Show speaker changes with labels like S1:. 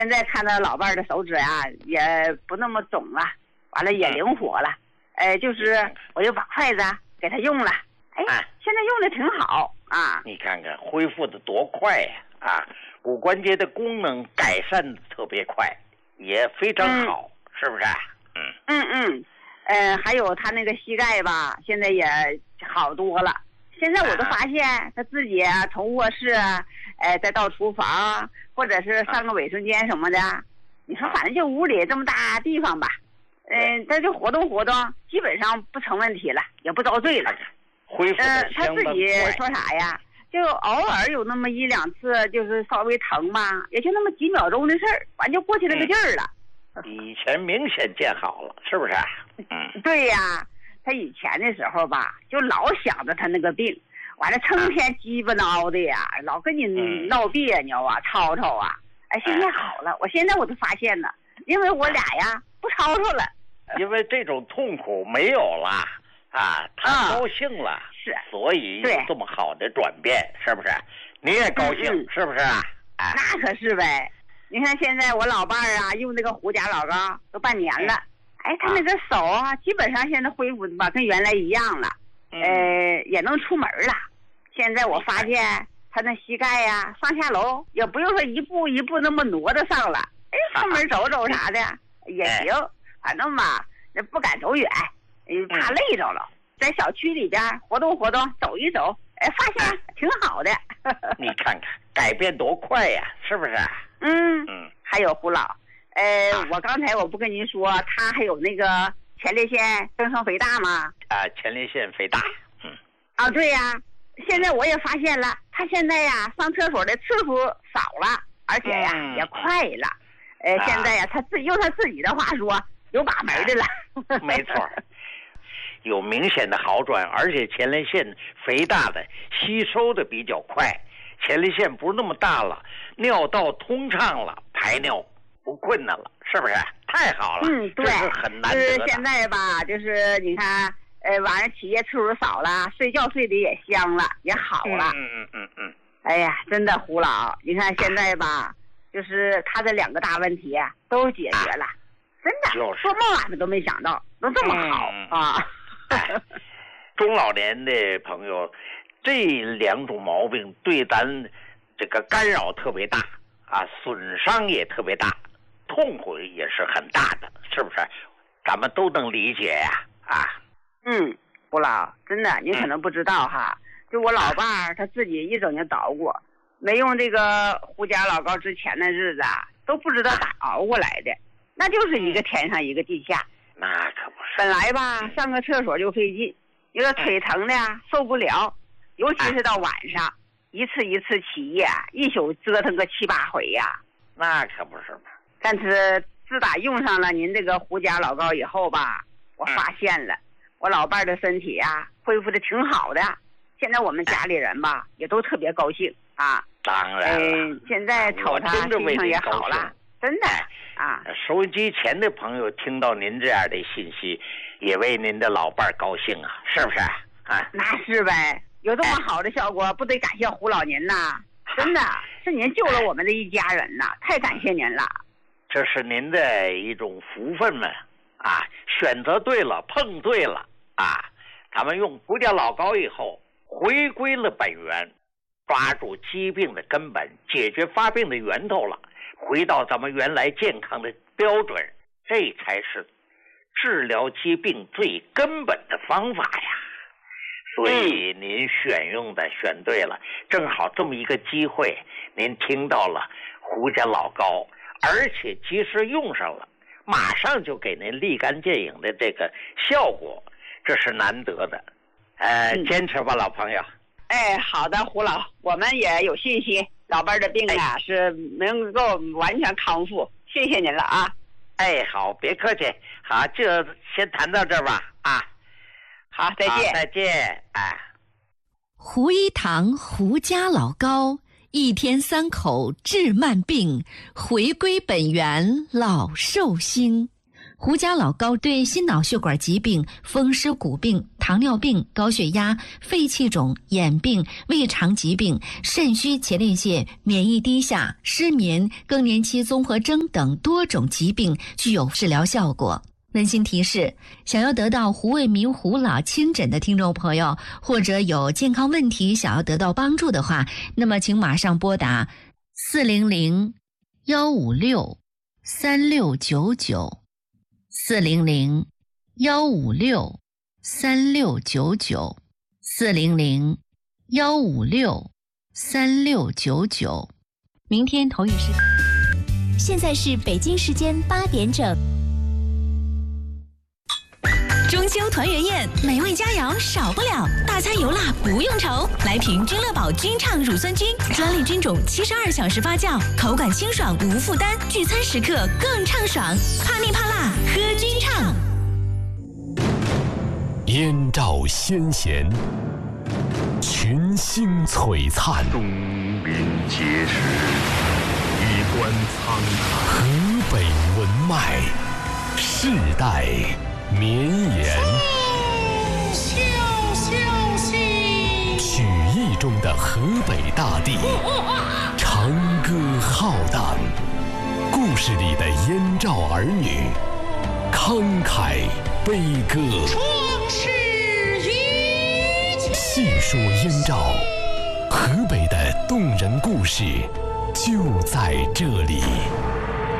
S1: 现在看到老伴儿的手指啊，也不那么肿了，完了也灵活了。就是我又把筷子给他用了，现在用的挺好啊。
S2: 你看看恢复的多快呀！骨关节的功能改善的特别快，也非常好，是不是？
S1: 还有他那个膝盖吧，现在也好多了。现在我都发现他自己从卧室再到厨房，或者是上个卫生间什么的，你说反正就屋里这么大地方吧，他就活动活动，基本上不成问题了，也不遭罪了。
S2: 恢复的
S1: 他自己说啥呀？就偶尔有那么一两次，就是稍微疼嘛，也就那么几秒钟的事儿，完就过去那个劲儿了。
S2: 以前明显见好了，是不是？
S1: 对呀，他以前的时候吧，就老想着他那个病，完了成天鸡巴挠的呀，老跟你闹别扭啊，吵吵啊。现在好了，我现在我都发现了，因为我俩呀不吵吵了，
S2: 因为这种痛苦没有了他高兴了，
S1: 是，
S2: 所以有这么好的转变，是不是？你也高兴，是不是？
S1: 那可是呗。你看现在我老伴儿用那个胡家老膏都半年了，他那个手基本上现在恢复吧跟原来一样了，也能出门了。现在我发现他那膝盖呀上下楼也不用说一步一步那么挪得上了，出门走走啥的也行，反正吧那不敢走远，怕累着了，在小区里边活动活动走一走，发现挺好的。
S2: 你看看改变多快呀，是不是？
S1: 还有胡老，我刚才我不跟您说他还有那个前列腺增生肥大吗？
S2: 前列腺肥大。
S1: 对呀，现在我也发现了，他现在呀上厕所的次数少了，而且呀也快了。现在呀用他自己的话说，有把门的了。
S2: 没错，有明显的好转，而且前列腺肥大的吸收的比较快。前列腺不是那么大了，尿道通畅了，排尿不困难了，是不是？太好了，
S1: 对，
S2: 这是很难得的。
S1: 就是现在吧，就是你看，晚上起夜次数少了，睡觉睡得也香了，也好了。哎呀，真的胡老，你看现在吧，就是他的两个大问题都解决了，真的，做梦俺们都没想到能这么好
S2: 中老年的朋友。这两种毛病对咱这个干扰特别大损伤也特别大，痛苦也是很大的，是不是？咱们都能理解呀
S1: 胡老，真的您可能不知道就我老伴儿他自己一整就捣鼓，没用这个胡家老膏之前的日子都不知道咋熬过来的，那就是一个天上一个地下。
S2: 那可不是。
S1: 本来吧上个厕所就费劲，有点腿疼的受不了。尤其是到晚上，一次一次起夜，一宿折腾个7、8回呀。
S2: 那可不是嘛。
S1: 但是自打用上了您这个胡家老膏以后吧，我发现了，我老伴儿的身体恢复的挺好的。现在我们家里人吧也都特别高兴
S2: 当然了。
S1: 现在瞅他心情也好了，真的
S2: 收音机前的朋友听到您这样的信息，也为您的老伴儿高兴是不是？
S1: 那是呗。有这么好的效果，不得感谢胡老您呐！真的是您救了我们这一家人呐，太感谢您了。
S2: 这是您的一种福分们选择对了，碰对了咱们用胡家老膏以后，回归了本源，抓住疾病的根本，解决发病的源头了，回到咱们原来健康的标准，这才是治疗疾病最根本的方法呀。所以您选对了，正好这么一个机会，您听到了胡家老膏，而且及时用上了，马上就给您立竿见影的这个效果，这是难得的。坚持吧，老朋友。
S1: 好的，胡老，我们也有信心，老伴儿的病是能够完全康复，谢谢您了
S2: 好，别客气，好，就先谈到这儿吧
S1: 好，再见。
S2: 再见。
S3: 胡一堂胡家老膏，1天3口治慢病，回归本源老寿星。胡家老膏对心脑血管疾病、风湿骨病、 糖尿病、高血压、肺气肿、眼病、胃肠疾病、肾虚前列腺、免疫低下、失眠、更年期综合征等多种疾病具有治疗效果。温馨提示：想要得到胡卫民胡老亲诊的听众朋友，或者有健康问题想要得到帮助的话，那么请马上拨打400-156-3699 400-156-3699 400-156-3699。明天同一时间。
S4: 现在是北京时间8点整。中秋团圆宴，美味佳肴少不了，大餐油辣不用愁。来瓶君乐宝君畅乳酸菌，专利菌种，72小时发酵，口感清爽无负担，聚餐时刻更畅爽。怕腻怕辣，喝君畅。
S5: 燕赵先贤，群星璀璨，
S6: 东临碣石，衣冠苍苍。
S5: 河北文脉，世代绵延。曲艺中的河北大地，长歌浩荡；故事里的燕赵儿女，慷慨悲歌。细说燕赵，河北的动人故事就在这里。